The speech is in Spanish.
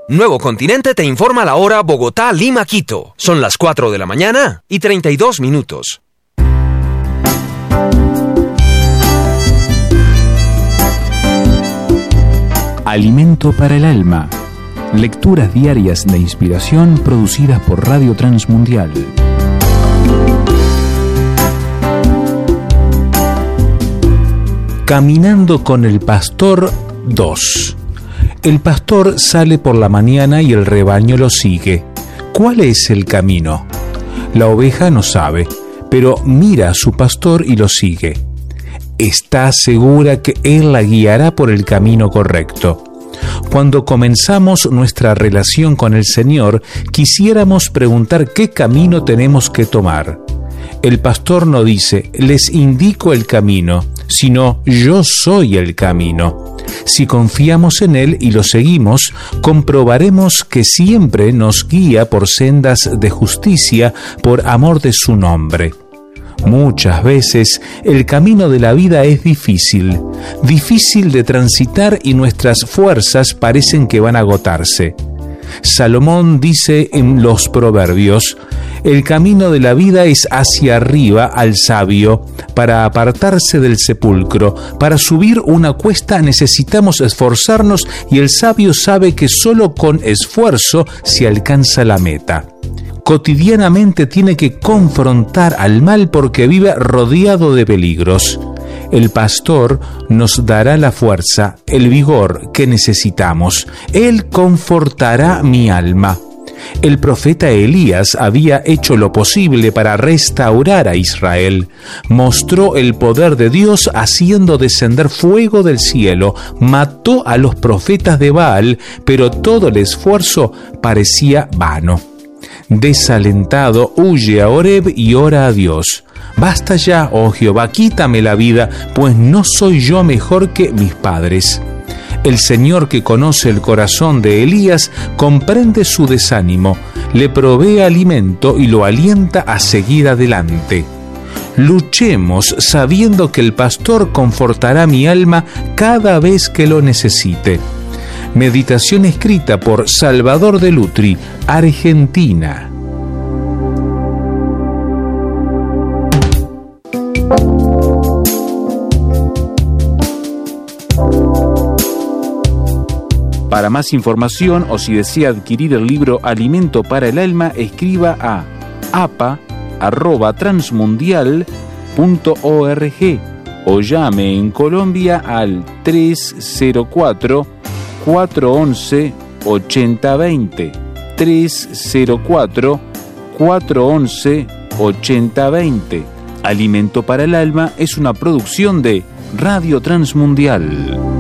Nuevo Continente te informa la hora Bogotá, Lima, Quito. Son las 4 de la mañana y 32 minutos. Alimento para el alma. Lecturas diarias de inspiración producidas por Radio Transmundial. Caminando con el pastor 2. El pastor sale por la mañana y el rebaño lo sigue. ¿Cuál es el camino? La oveja no sabe, pero mira a su pastor y lo sigue. Está segura que él la guiará por el camino correcto. Cuando comenzamos nuestra relación con el Señor, quisiéramos preguntar qué camino tenemos que tomar. El pastor no dice, les indico el camino, sino yo soy el camino. Si confiamos en Él y lo seguimos, comprobaremos que siempre nos guía por sendas de justicia, por amor de su nombre. Muchas veces el camino de la vida es difícil de transitar y nuestras fuerzas parecen que van a agotarse. Salomón dice en los Proverbios, el camino de la vida es hacia arriba al sabio, para apartarse del sepulcro. Para subir una cuesta necesitamos esforzarnos y el sabio sabe que solo con esfuerzo se alcanza la meta. Cotidianamente tiene que confrontar al mal porque vive rodeado de peligros. El pastor nos dará la fuerza, el vigor que necesitamos. Él confortará mi alma. El profeta Elías había hecho lo posible para restaurar a Israel. Mostró el poder de Dios haciendo descender fuego del cielo. Mató a los profetas de Baal, pero todo el esfuerzo parecía vano. Desalentado, huye a Horeb y ora a Dios. Basta ya, oh Jehová, quítame la vida, pues no soy yo mejor que mis padres. El Señor, que conoce el corazón de Elías, comprende su desánimo, le provee alimento y lo alienta a seguir adelante. Luchemos sabiendo que el pastor confortará mi alma cada vez que lo necesite. Meditación escrita por Salvador de Lutri, Argentina. Para más información o si desea adquirir el libro Alimento para el Alma, escriba a apa@transmundial.org o llame en Colombia al 304-411-8020. 304-411-8020. Alimento para el Alma es una producción de Radio Transmundial.